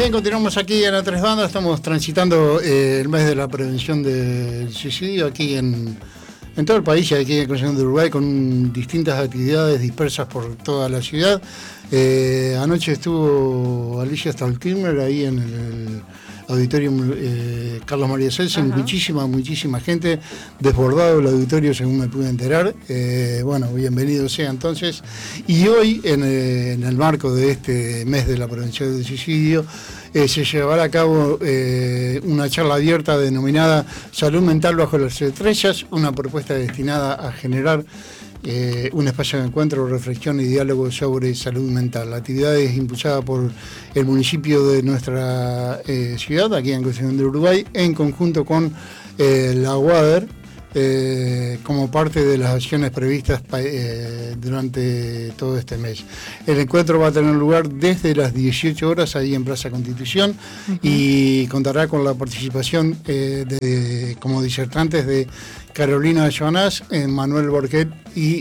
Bien, continuamos aquí en A Tres Bandas. Estamos transitando el mes de la prevención del suicidio aquí en todo el país y aquí en el Consejo de Uruguay, con distintas actividades dispersas por toda la ciudad. Anoche estuvo Alicia Stolkirmer ahí en el auditorio Carlos María Celsen, muchísima gente, desbordado el auditorio según me pude enterar. Bueno, bienvenido sea entonces. Y hoy, en el marco de este mes de la prevención del suicidio, se llevará a cabo una charla abierta denominada Salud Mental bajo las estrellas, una propuesta destinada a generar un espacio de encuentro, reflexión y diálogo sobre salud mental. La actividad es impulsada por el municipio de nuestra ciudad, aquí en Concepción del Uruguay, en conjunto con la UADER, como parte de las acciones previstas durante todo este mes. El encuentro va a tener lugar desde las 18 horas ahí en Plaza Constitución y contará con la participación como disertantes de Carolina Joanás, Manuel Borquet y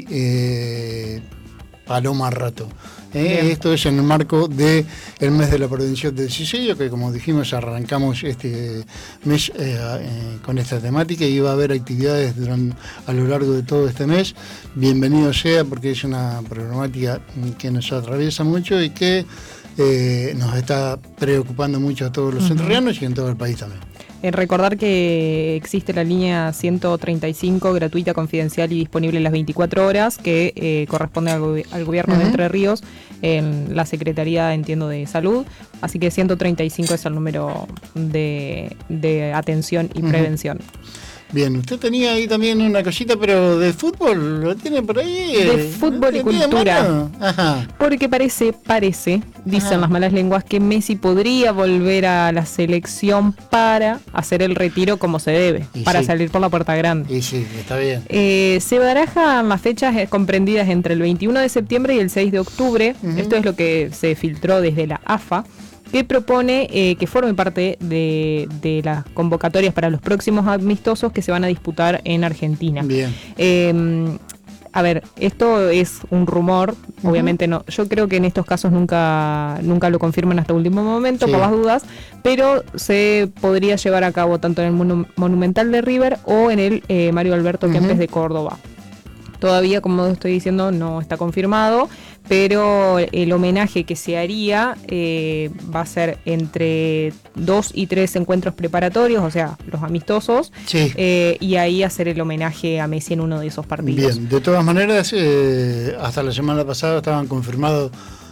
Paloma Rato. Esto es en el marco del mes de la prevención del suicidio, que como dijimos arrancamos este mes con esta temática y va a haber actividades a lo largo de todo este mes. Bienvenido sea, porque es una problemática que nos atraviesa mucho y que nos está preocupando mucho a todos los entrerrianos y en todo el país también. Recordar que existe la línea 135 gratuita, confidencial y disponible las 24 horas que corresponde al gobierno de Entre Ríos en la Secretaría, entiendo, de Salud. Así que 135 es el número de atención y prevención. Bien, usted tenía ahí también una cosita, pero de fútbol, ¿lo tiene por ahí? De fútbol y cultura. Ajá. Porque parece, dicen las malas lenguas, que Messi podría volver a la selección para hacer el retiro como se debe, para salir por la puerta grande. Y sí, está bien. Se barajan las fechas comprendidas entre el 21 de septiembre y el 6 de octubre. Esto es lo que se filtró desde la AFA, que propone que forme parte de las convocatorias para los próximos amistosos que se van a disputar en Argentina. Bien. A ver, esto es un rumor, obviamente no. Yo creo que en estos casos nunca lo confirman hasta último momento, por las dudas, pero se podría llevar a cabo tanto en el Monumental de River o en el Mario Alberto Kempes de Córdoba. Todavía, como estoy diciendo, no está confirmado, pero el homenaje que se haría va a ser entre 2 y 3 encuentros preparatorios, o sea, los amistosos, y ahí hacer el homenaje a Messi en uno de esos partidos. Bien, de todas maneras, hasta la semana pasada estaban confirmadas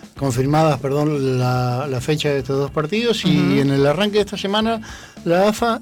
la fecha de estos dos partidos y en el arranque de esta semana la AFA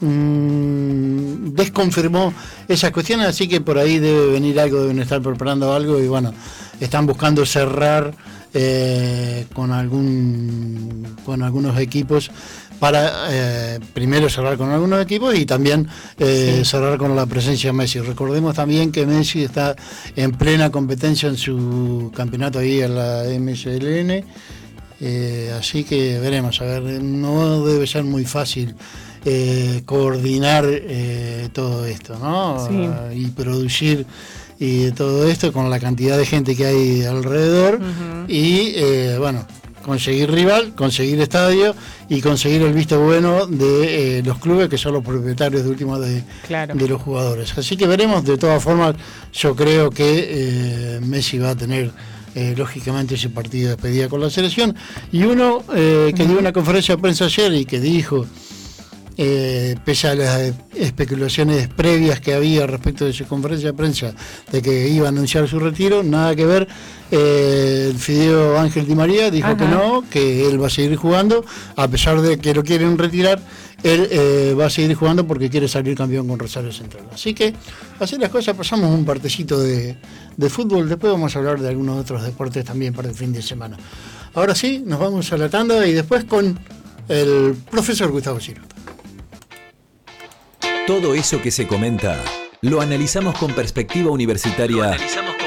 desconfirmó esas cuestiones, así que por ahí debe venir algo, deben estar preparando algo y bueno, están buscando cerrar con algunos equipos para primero cerrar con algunos equipos y también cerrar con la presencia de Messi. Recordemos también que Messi está en plena competencia en su campeonato ahí en la MSLN, así que veremos, a ver, no debe ser muy fácil coordinar todo esto, ¿no? Y producir y todo esto con la cantidad de gente que hay alrededor y bueno, conseguir rival, conseguir estadio y conseguir el visto bueno de los clubes que son los propietarios de última de los jugadores. Así que veremos. De todas formas, yo creo que Messi va a tener lógicamente ese partido de despedida con la selección. Y uno que dio una conferencia de prensa ayer y que dijo, pese a las especulaciones previas que había respecto de su conferencia de prensa de que iba a anunciar su retiro, nada que ver. El Fideo Ángel Di María dijo que no, que él va a seguir jugando, a pesar de que lo quieren retirar, él va a seguir jugando porque quiere salir campeón con Rosario Central. Así que, así las cosas, pasamos un partecito de fútbol, después vamos a hablar de algunos otros deportes también para el fin de semana. Ahora sí, nos vamos a la tanda y después con el profesor Gustavo Giroto. Todo eso que se comenta, lo analizamos con perspectiva universitaria.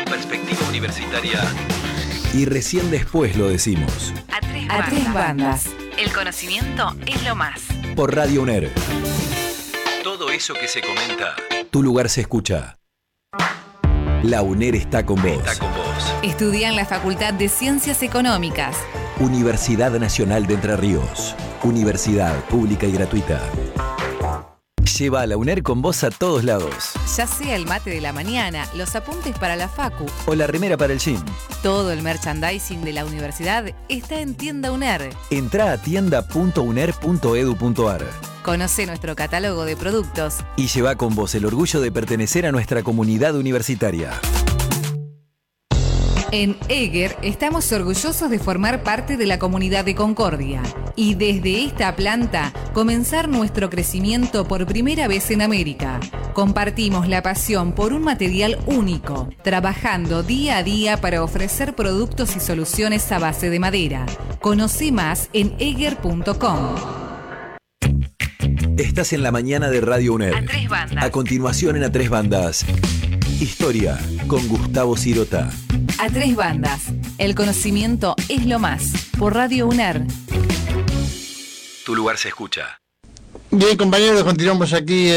Y recién después lo decimos. A tres bandas. El conocimiento es lo más. Por Radio UNER. Todo eso que se comenta, tu lugar se escucha. La UNER está con vos. Estudia en la Facultad de Ciencias Económicas. Universidad Nacional de Entre Ríos. Universidad pública y gratuita. Lleva a la UNER con vos a todos lados. Ya sea el mate de la mañana, los apuntes para la facu O la remera para el gym. todo el merchandising de la universidad está en Tienda UNER. Entrá a tienda.uner.edu.ar Conoce nuestro catálogo de productos. y lleva con vos el orgullo de pertenecer a nuestra comunidad universitaria. En Eger estamos orgullosos de formar parte de la comunidad de Concordia y desde esta planta comenzar nuestro crecimiento por primera vez en América. Compartimos la pasión por un material único, trabajando día a día para ofrecer productos y soluciones a base de madera. Conoce más en eger.com. Estás en la mañana de Radio UNER. A tres bandas. A continuación en A Tres Bandas. Historia con Gustavo Sirota. A tres bandas. El conocimiento es lo más. Por Radio UNER. Tu lugar se escucha. Bien, compañeros, continuamos aquí